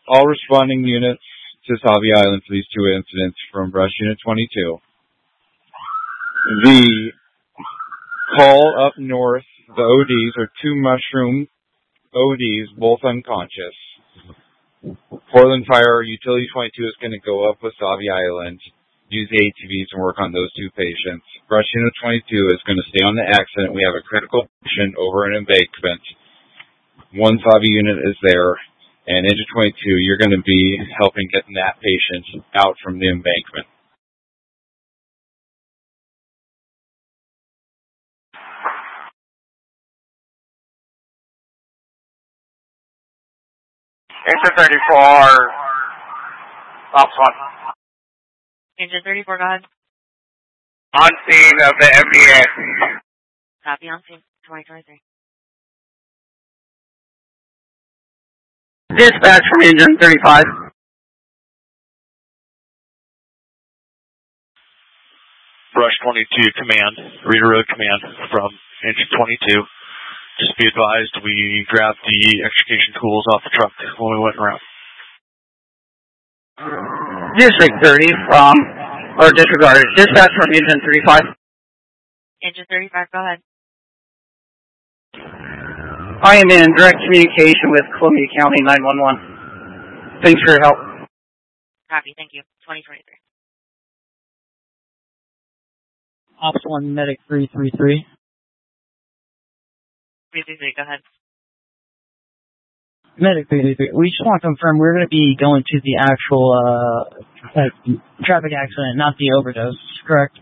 All responding units to Savi Island for these two incidents from Brush Unit 22. The call up north, the ODs are two mushroom ODs, both unconscious. Portland Fire Utility 22 is going to go up with Savi Island, use the ATVs and work on those two patients. Brush Unit 22 is going to stay on the accident. We have a critical patient over an embankment. One Savi unit is there, and Engine 22, you're going to be helping get that patient out from the embankment. Engine 34, Ops 1. Engine 34, go ahead. On scene of the MBA. Copy, on scene, 2023. Dispatch from Engine 35. Brush 22 Command, Reader Road Command from Engine 22. Just be advised, we grabbed the extrication tools off the truck when we went around. District 30 from, or disregarded, dispatch from Engine 35. Engine 35, go ahead. I am in direct communication with Columbia County 911. Thanks for your help. Copy, thank you. 2023. Ops 1, Medic 333. 333, go ahead. Medic 333. We just want to confirm we're going to be going to the actual traffic accident, not the overdose, correct?